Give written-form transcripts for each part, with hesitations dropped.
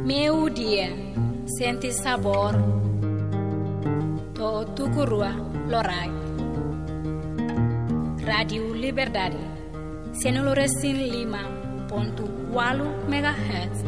Meu dia, senti sabor, to tukurua lorai. Radio Liberdade, 105.8 MHz.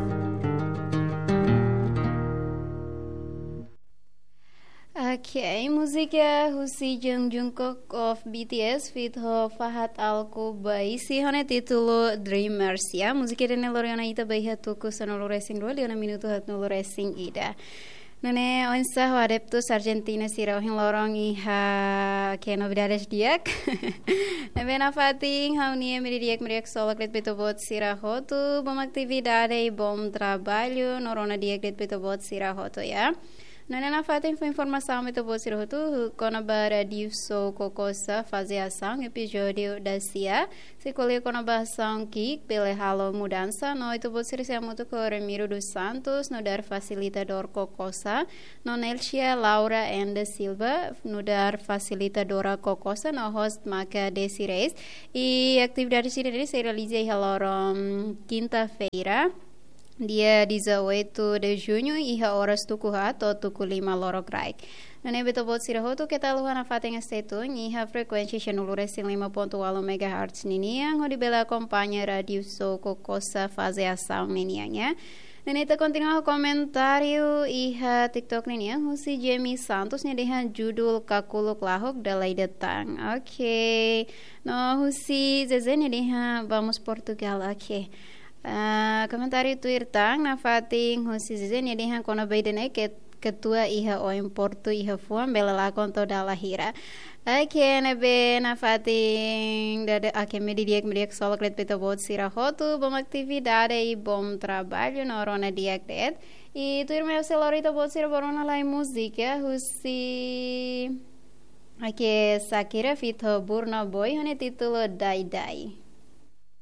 Okay, música Husi Jung Jungkook of BTS with Fahad Al-Kubai si hone título Dreamers ya. Música dene loriona ita baiha tuku sonolo racing roll liona minuto hat nolo racing ida. Nene onsa o adeptus Argentina sira hin lorong iha que novidades diak. Nebe fating haunia miriak solak det betobot sira hotu bom atividade e bom trabalho norona diak det betobot sira hotu ya. Nana fatem foi informação muito boa sira hotu kona radio so kokosa fazer ação episódio da cia se colhe kona ação que pela halo mudança no itu boa sira muito com Ramiro dos Santos no dar facilitador kokosa no Nelcia Laura and Silva no dar facilitadora kokosa no host Maca Desires e atividade sira se realiza halorom quinta-feira dia 18 de junho iha horas tuku atau tuku 5 lorok raik. Nane beto bot sira hotu kita luhana fateng estetu iha frekuensi chanulure sin 5.8 MHz niniang ho dibela kompanha radio so kokosa fazer ação niniangnya. Nane ta continua comentário iha TikTok niniang Husi Jamie Santos nyedehan judul kakuluk lahok dalai datang. Oke. No Husi Zeze nyedehan vamos Portugal. Oke. Komentari Twitter na fating Husi Zizeni dihan kona Biden ketua iha oim portu iha fuan bela lakon to dalahira. Ake nebe na fating dada ake mediak solok let peta bot sira hotu bom atividade e bom trabalho na orona diak det. E tuir meu celorita bot sira borona lai música Husi ake Sakira fito Burna Boy hane título Dai Dai.